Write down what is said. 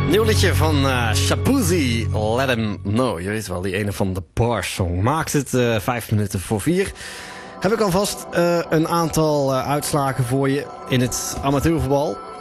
Nieuw liedje van Shaboozey, Let Him Know. Je weet wel, die ene van de Bars Song. Maakt het 5 minuten voor 4. Heb ik alvast een aantal uitslagen voor je in het amateurvoetbal.